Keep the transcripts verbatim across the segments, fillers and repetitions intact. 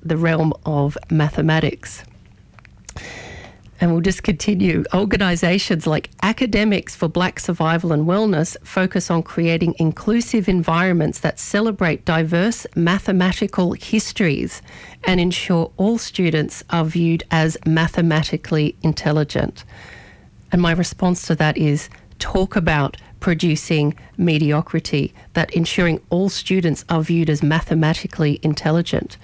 the realm of mathematics. And we'll just continue. Organisations like Academics for Black Survival and Wellness focus on creating inclusive environments that celebrate diverse mathematical histories and ensure all students are viewed as mathematically intelligent. And my response to that is, talk about producing mediocrity, that ensuring all students are viewed as mathematically intelligent.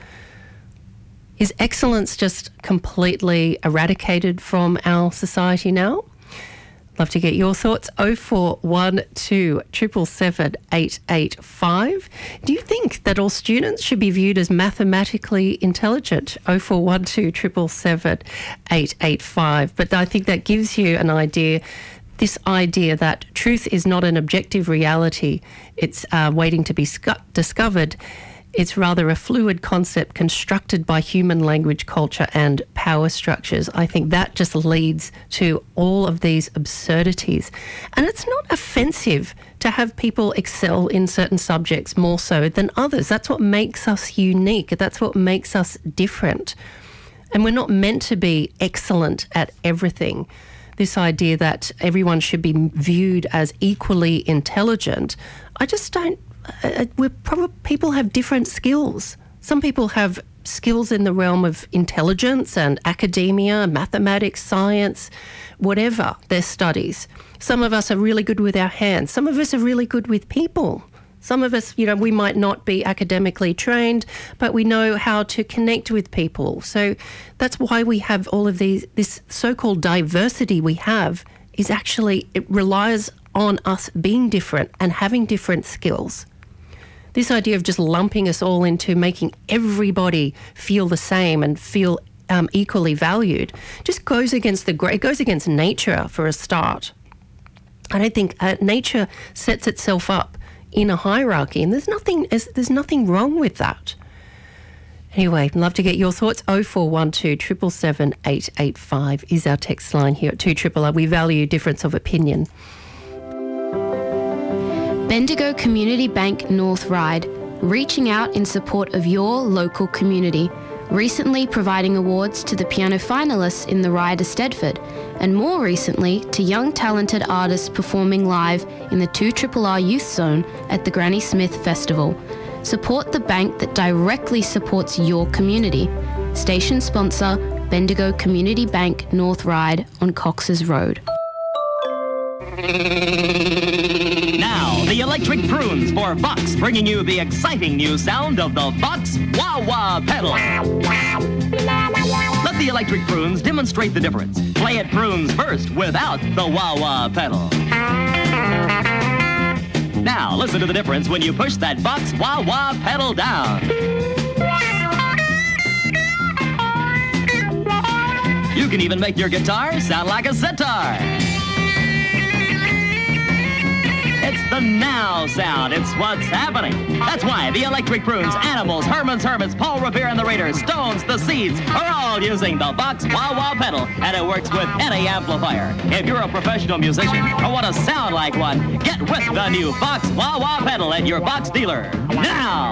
Is excellence just completely eradicated from our society now? Love to get your thoughts. oh four one two, seven seven seven, eight eight five. Do you think that all students should be viewed as mathematically intelligent? oh four one two, seven seven seven, eight eight five. But I think that gives you an idea, this idea that truth is not an objective reality. It's uh, waiting to be sc- discovered. It's rather a fluid concept constructed by human language, culture and power structures. I think that just leads to all of these absurdities. And it's not offensive to have people excel in certain subjects more so than others. That's what makes us unique. That's what makes us different. And we're not meant to be excellent at everything. This idea that everyone should be viewed as equally intelligent, I just don't Uh, we're probably, people have different skills. Some people have skills in the realm of intelligence and academia, mathematics, science, whatever their studies. Some of us are really good with our hands. Some of us are really good with people. Some of us, you know, we might not be academically trained, but we know how to connect with people. So that's why we have all of these, this so-called diversity we have is actually, it relies on us being different and having different skills. This idea of just lumping us all into making everybody feel the same and feel um, equally valued just goes against the it goes against nature for a start. I don't think uh, nature sets itself up in a hierarchy, and there's nothing there's nothing wrong with that. Anyway, I'd love to get your thoughts. oh four one two, seven seven seven, eight eight five is our text line here at two R R R. We value difference of opinion. Bendigo Community Bank North Ryde, reaching out in support of your local community, recently providing awards to the piano finalists in the Ryde Eisteddfod, and more recently to young talented artists performing live in the two R R R Youth Zone at the Granny Smith Festival. Support the bank that directly supports your community. Station sponsor, Bendigo Community Bank North Ryde on Cox's Road. Now, the electric prunes for Vox, bringing you the exciting new sound of the Vox Wah-Wah pedal. Let the electric prunes demonstrate the difference. Play it prunes first without the Wah-Wah pedal. Now, listen to the difference when you push that Vox Wah-Wah pedal down. You can even make your guitar sound like a sitar. It's the now sound. It's what's happening. That's why the Electric Prunes, Animals, Herman's Hermits, Paul Revere and the Raiders, Stones, the Seeds are all using the Vox Wah-Wah pedal, and it works with any amplifier. If you're a professional musician or want to sound like one, get with the new Vox Wah-Wah pedal at your Vox dealer now.